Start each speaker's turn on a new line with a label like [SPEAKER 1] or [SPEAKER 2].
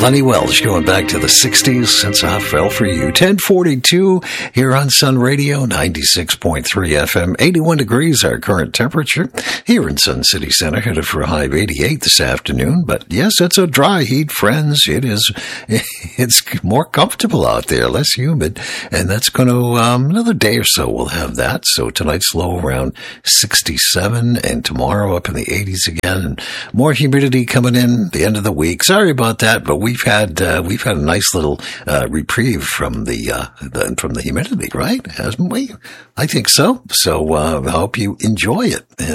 [SPEAKER 1] Lenny Welch going back to the 60s since I fell for you. 1042 here on Sun Radio, 96.3 FM, 81 degrees our current temperature here in Sun City Center, headed for a high of 88 this afternoon. But yes, it's a dry heat, friends. It's more comfortable out there, less humid, and that's going to, another day or so we'll have that. So tonight's low around 67, and tomorrow up in the 80s again, and more humidity coming in the end of the week. Sorry about that, but we've had a nice little reprieve from the humidity, right? Hasn't we? I think so. So I hope you enjoy it.